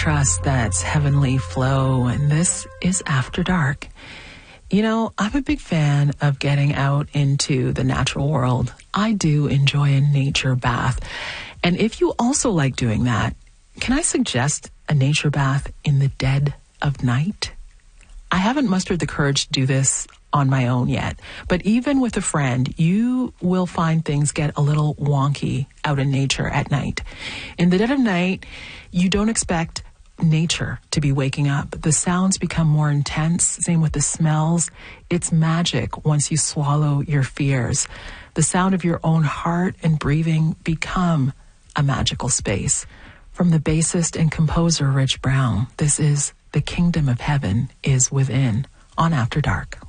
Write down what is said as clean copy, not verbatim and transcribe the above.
trust that's heavenly flow, and this is After Dark. You know, I'm a big fan of getting out into the natural world. I do enjoy a nature bath. And if you also like doing that, can I suggest a nature bath in the dead of night? I haven't mustered the courage to do this on my own yet, but even with a friend, you will find things get a little wonky out in nature at night. In the dead of night, you don't expect nature to be waking up. The sounds become more intense, same with the smells. It's magic once you swallow your fears. The sound of your own heart and breathing become a magical space. From the bassist and composer Rich Brown, this is The Kingdom of Heaven is Within on After Dark.